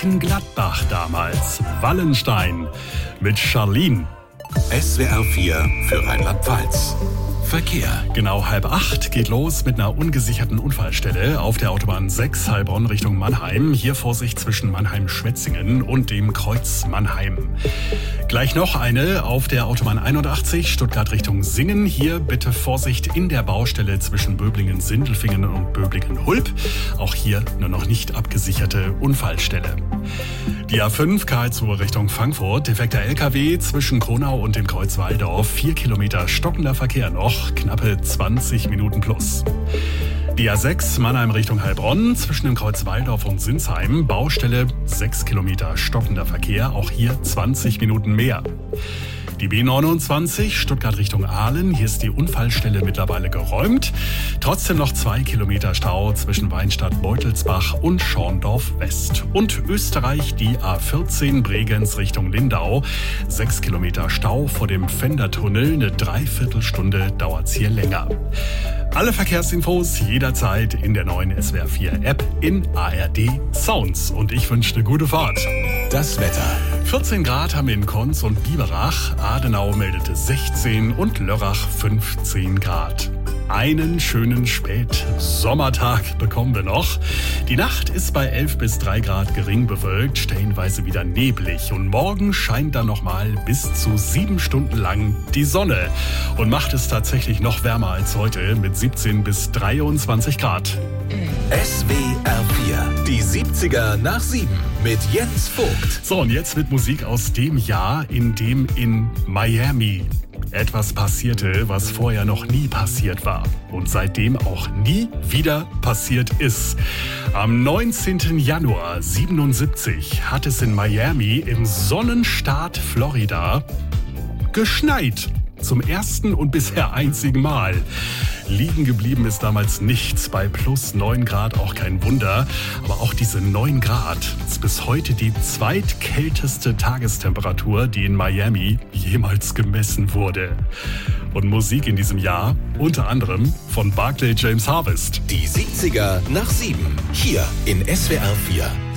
Gladbach damals. Wallenstein mit Charlene. SWR 4 für Rheinland-Pfalz. Verkehr. Genau 7:30 geht los mit einer ungesicherten Unfallstelle auf der Autobahn 6 Heilbronn Richtung Mannheim. Hier Vorsicht zwischen Mannheim-Schwetzingen und dem Kreuz Mannheim. Gleich noch eine auf der Autobahn 81 Stuttgart Richtung Singen. Hier bitte Vorsicht in der Baustelle zwischen Böblingen-Sindelfingen und Böblingen-Hulp. Auch hier eine noch nicht abgesicherte Unfallstelle. Die A5 Karlsruhe Richtung Frankfurt. Defekter LKW zwischen Kronau und dem Kreuz Walldorf. 4 Kilometer stockender Verkehr noch. Knappe 20 Minuten plus. Die A6 Mannheim Richtung Heilbronn zwischen dem Kreuz Walldorf und Sinsheim. Baustelle 6 Kilometer stockender Verkehr. Auch hier 20 Minuten mehr. Die B29 Stuttgart Richtung Aalen. Hier ist die Unfallstelle mittlerweile geräumt. Trotzdem noch 2 Kilometer Stau zwischen Weinstadt-Beutelsbach und Schorndorf West. Und Österreich die A14 Bregenz Richtung Lindau. 6 Kilometer Stau vor dem Fendertunnel. Eine Dreiviertelstunde dauert's hier länger. Alle Verkehrsinfos jederzeit in der neuen SWR 4 App in ARD Sounds. Und ich wünsche eine gute Fahrt. Das Wetter. 14 Grad haben wir in Konz und Biberach. Adenau meldete 16 und Lörrach 15 Grad. Einen schönen Spätsommertag bekommen wir noch. Die Nacht ist bei 11 bis 3 Grad gering bewölkt, stellenweise wieder neblig. Und morgen scheint dann nochmal bis zu 7 Stunden lang die Sonne. Und macht es tatsächlich noch wärmer als heute mit 17 bis 23 Grad. SWR 4, die 70er nach 7 mit Jens Vogt. So, und jetzt mit Musik aus dem Jahr, in dem in Miami etwas passierte, was vorher noch nie passiert war und seitdem auch nie wieder passiert ist. Am 19. Januar 77 hat es in Miami im Sonnenstaat Florida geschneit. Zum ersten und bisher einzigen Mal. Liegen geblieben ist damals nichts, bei plus 9 Grad auch kein Wunder. Aber auch diese 9 Grad ist bis heute die zweitkälteste Tagestemperatur, die in Miami jemals gemessen wurde. Und Musik in diesem Jahr unter anderem von Barclay James Harvest. Die 70er nach 7, hier in SWR 4.